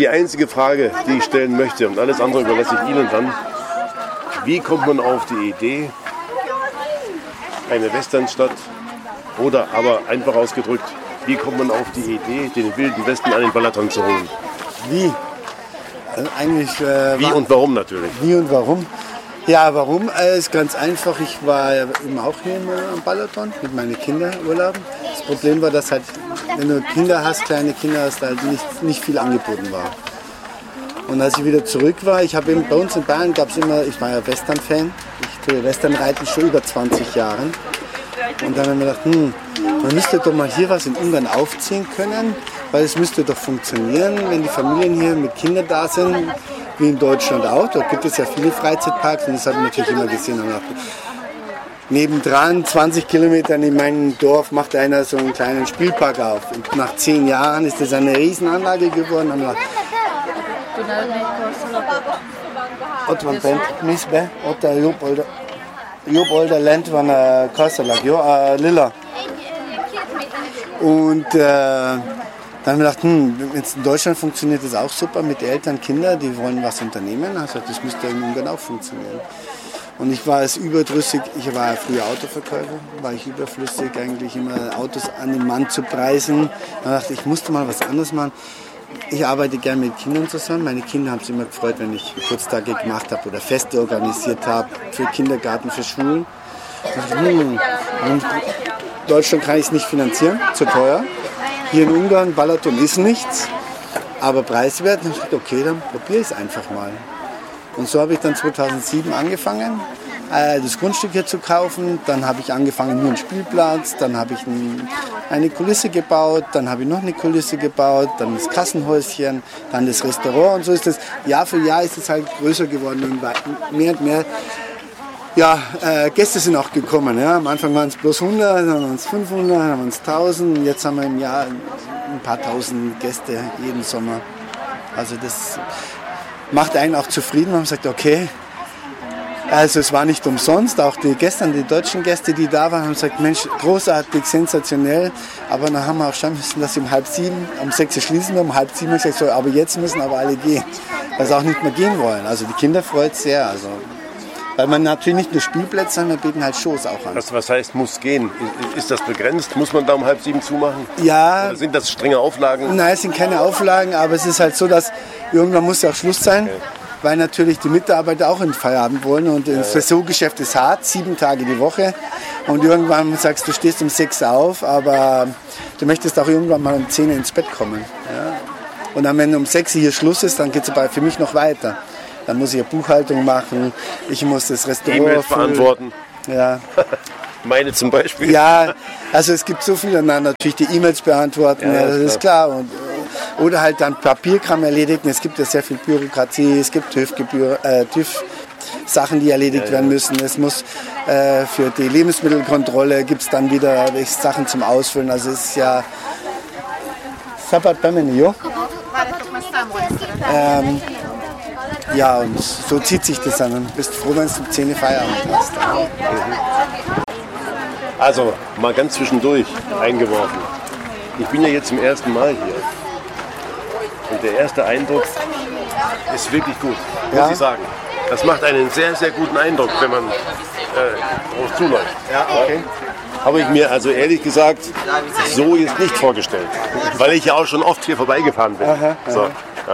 Die einzige Frage, die ich stellen möchte, und alles andere überlasse ich Ihnen dann, wie kommt man auf die Idee, eine Westernstadt, oder aber einfach ausgedrückt, wie kommt man auf die Idee, den Wilden Westen an den Balaton zu holen? Wie? Eigentlich, wie und warum natürlich? Wie und warum? Ja, warum? Ist ganz einfach. Ich war eben auch hier am Balaton mit meinen Kindern urlauben. Das Problem war, dass halt, wenn du Kinder hast, kleine Kinder hast, halt nicht viel angeboten war. Und als ich wieder zurück war, ich habe eben bei uns in Bayern gab es immer, ich war ja Western-Fan, ich tue Western-Reiten schon über 20 Jahren. Und dann haben wir gedacht, man müsste doch mal hier was in Ungarn aufziehen können, weil es müsste doch funktionieren, wenn die Familien hier mit Kindern da sind, wie in Deutschland auch. Dort gibt es ja viele Freizeitparks und das habe ich natürlich immer gesehen. Und nebendran, 20 Kilometer in meinem Dorf, macht einer so einen kleinen Spielpark auf. Und nach 10 Jahren ist das eine Riesenanlage geworden. Und Jobb Older Land van Kastelag, Lilla. Und dann haben wir gedacht, jetzt in Deutschland funktioniert das auch super mit Eltern, Kindern, die wollen was unternehmen. Also das müsste in Ungarn auch funktionieren. Und ich war es überdrüssig, ich war ja früher Autoverkäufer, war ich überflüssig, eigentlich immer Autos an den Mann zu preisen. Dann dachte ich, musste mal was anderes machen. Ich arbeite gerne mit Kindern zusammen. Meine Kinder haben sich immer gefreut, wenn ich Geburtstage gemacht habe oder Feste organisiert habe für Kindergarten, für Schulen. In Deutschland kann ich es nicht finanzieren, zu teuer. Hier in Ungarn, Balaton ist nichts, aber preiswert. Und ich dachte, okay, dann probiere ich es einfach mal. Und so habe ich dann 2007 angefangen, das Grundstück hier zu kaufen. Dann habe ich angefangen nur einen Spielplatz, dann habe ich eine Kulisse gebaut, dann habe ich noch eine Kulisse gebaut, dann das Kassenhäuschen, dann das Restaurant und so ist das. Jahr für Jahr ist es halt größer geworden und mehr und mehr. Ja, Gäste sind auch gekommen. Ja. Am Anfang waren es bloß 100, dann waren es 500, dann waren es 1000. Und jetzt haben wir im Jahr ein paar tausend Gäste jeden Sommer. Also das macht einen auch zufrieden. Man sagt, okay, also es war nicht umsonst. Auch die deutschen Gäste, die da waren, haben gesagt, Mensch, großartig, sensationell. Aber dann haben wir auch schon müssen, dass sie um 6:30, um 6 schließen wir, um 6:30 gesagt, so, aber jetzt müssen aber alle gehen, weil sie auch nicht mehr gehen wollen. Also die Kinder freut es sehr. Also, weil man natürlich nicht nur Spielplätze, sondern wir bieten halt Shows auch an. Was heißt, muss gehen? Ist das begrenzt? Muss man da um 6:30 zumachen? Ja. Oder sind das strenge Auflagen? Nein, es sind keine Auflagen, aber es ist halt so, dass irgendwann muss ja auch Schluss sein. Okay. Weil natürlich die Mitarbeiter auch in Feierabend wollen und das Saisongeschäft ist hart, 7 Tage die Woche und irgendwann sagst du, stehst um 6 auf, aber du möchtest auch irgendwann mal um 10 ins Bett kommen. Ja? Und dann, wenn um 6 hier Schluss ist, dann geht es für mich noch weiter. Dann muss ich ja Buchhaltung machen, ich muss das Restaurant E-Mails beantworten. Ja. Meine zum Beispiel. Ja, also es gibt so viele, natürlich die E-Mails beantworten, ja, das ist klar. Und, oder halt dann Papierkram erledigen. Es gibt ja sehr viel Bürokratie, es gibt TÜV-Sachen, die erledigt werden müssen. Es muss für die Lebensmittelkontrolle gibt es dann wieder Sachen zum Ausfüllen. Also es ist ja ja, und so zieht sich das an. Und bist froh, wenn du um 10 Feierabend hast. Also, mal ganz zwischendurch eingeworfen. Ich bin ja jetzt zum ersten Mal hier. Und der erste Eindruck ist wirklich gut, muss ich sagen. Das macht einen sehr, sehr guten Eindruck, wenn man drauf zuläuft. Ja, okay. Habe ich mir also ehrlich gesagt so jetzt nicht vorgestellt. Weil ich ja auch schon oft hier vorbeigefahren bin. Aha. So, ja.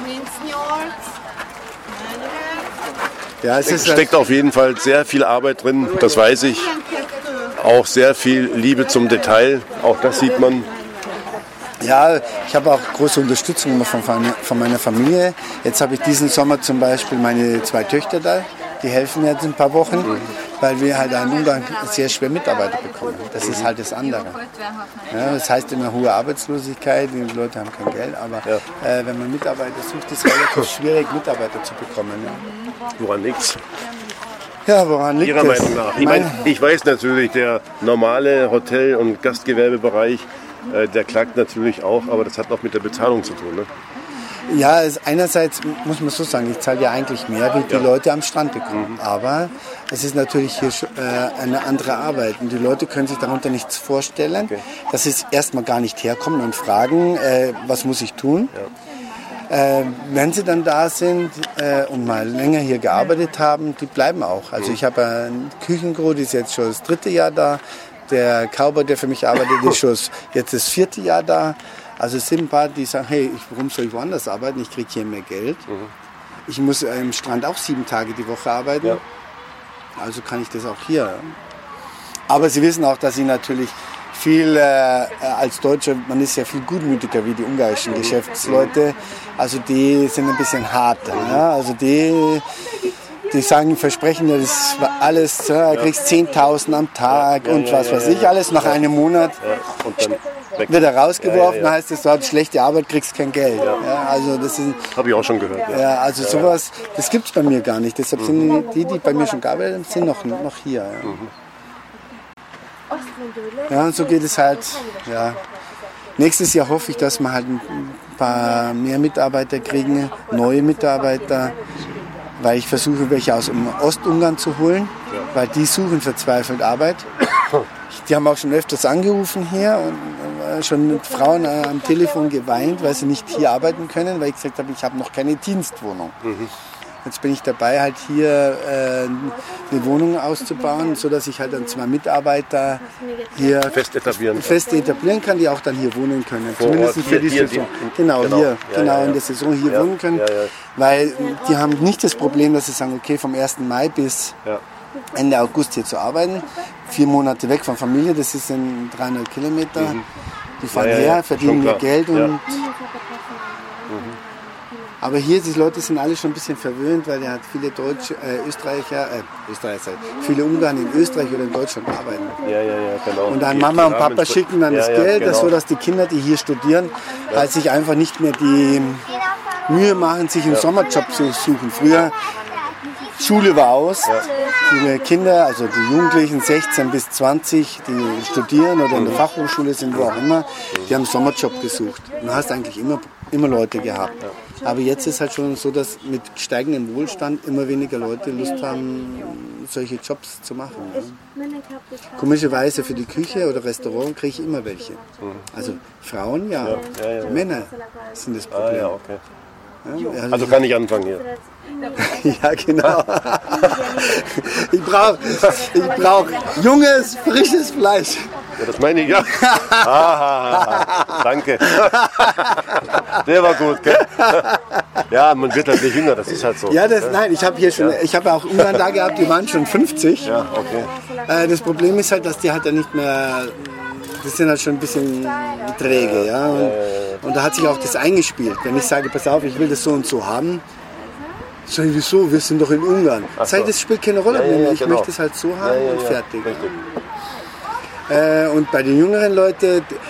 Ja, es steckt auf jeden Fall sehr viel Arbeit drin, das weiß ich. Auch sehr viel Liebe zum Detail, auch das sieht man. Ja, ich habe auch große Unterstützung immer von meiner Familie. Jetzt habe ich diesen Sommer zum Beispiel meine 2 Töchter da, die helfen mir jetzt ein paar Wochen, weil wir halt in Ungarn sehr schwer Mitarbeiter bekommen. Das ist halt das andere. Ja, das heißt immer hohe Arbeitslosigkeit, die Leute haben kein Geld, aber wenn man Mitarbeiter sucht, ist es relativ schwierig, Mitarbeiter zu bekommen. Ja. Woran liegt's? Ja, woran liegt Ihrer das? Meinung nach? Ich weiß natürlich, der normale Hotel- und Gastgewerbebereich, der klagt natürlich auch, aber das hat auch mit der Bezahlung zu tun. Ne? Ja, einerseits muss man so sagen, ich zahle ja eigentlich mehr, wie die Leute am Strand bekommen. Aber es ist natürlich hier eine andere Arbeit und die Leute können sich darunter nichts vorstellen, dass sie erstmal gar nicht herkommen und fragen, was muss ich tun. Ja. Wenn sie dann da sind und mal länger hier gearbeitet haben, die bleiben auch. Also ich habe einen Küchencrew, die ist jetzt schon das 3. Jahr da. Der Cowboy, der für mich arbeitet, ist schon jetzt das 4. Jahr da. Also es sind ein paar, die sagen, hey, warum soll ich woanders arbeiten? Ich kriege hier mehr Geld. Ich muss im Strand auch 7 Tage die Woche arbeiten. Ja. Also kann ich das auch hier. Aber sie wissen auch, dass ich natürlich viel als Deutscher, man ist ja viel gutmütiger wie die ungarischen Geschäftsleute. Also die sind ein bisschen harter. Ja? Also die sagen, versprechen dir das alles, ja, du kriegst 10.000 am Tag und was weiß ich alles. Nach einem Monat und dann wird er rausgeworfen, heißt es, du hast schlechte Arbeit, kriegst kein Geld. Ja, also das habe ich auch schon gehört. Ja, also sowas, das gibt es bei mir gar nicht. Deshalb sind die bei mir schon gearbeitet haben, sind noch hier. Ja, und so geht es halt. Ja. Nächstes Jahr hoffe ich, dass wir halt ein paar mehr Mitarbeiter kriegen, neue Mitarbeiter, weil ich versuche, welche aus dem Ostungarn zu holen, weil die suchen verzweifelt Arbeit. Die haben auch schon öfters angerufen hier und schon mit Frauen am Telefon geweint, weil sie nicht hier arbeiten können, weil ich gesagt habe, ich habe noch keine Dienstwohnung. Jetzt bin ich dabei, halt hier eine Wohnung auszubauen, sodass ich halt dann 2 Mitarbeiter hier fest etablieren kann, die auch dann hier wohnen können. Zumindest für die Saison. Genau, in der Saison hier wohnen können. Weil die haben nicht das Problem, dass sie sagen, okay, vom 1. Mai bis Ende August hier zu arbeiten. 4 Monate weg von Familie, das sind 300 Kilometer. Die fahren her, verdienen ihr Geld und... Aber hier, die Leute sind alle schon ein bisschen verwöhnt, weil er hat viele viele Ungarn in Österreich oder in Deutschland arbeiten. Genau. Und dann Mama und Papa schicken dann das Geld, genau. So dass die Kinder, die hier studieren, halt sich einfach nicht mehr die Mühe machen, sich einen Sommerjob zu suchen. Früher, Schule war aus, die Kinder, also die Jugendlichen 16 bis 20, die studieren oder in der Fachhochschule sind, wo auch immer, die haben einen Sommerjob gesucht. Und du hast eigentlich immer Leute gehabt. Aber jetzt ist halt schon so, dass mit steigendem Wohlstand immer weniger Leute Lust haben, solche Jobs zu machen. Ja. Komischerweise für die Küche oder Restaurant kriege ich immer welche. Also Frauen, Männer sind das Problem. Also kann ich anfangen hier. Ja, genau. Ich brauch junges, frisches Fleisch. Ja, das meine ich, ja. Danke. Der war gut, gell? Ja, man wird halt nicht jünger, das ist halt so. Ja, nein, ich habe auch Ungarn da gehabt, die waren schon 50. Ja, okay. Das Problem ist halt, dass die halt dann nicht mehr, die sind halt schon ein bisschen träge, ja. Und da hat sich auch das eingespielt. Wenn ich sage, pass auf, ich will das so und so haben, sag ich, wieso, wir sind doch in Ungarn. Das spielt keine Rolle mehr, ich möchte es halt so haben und fertig. Und bei den jüngeren Leuten,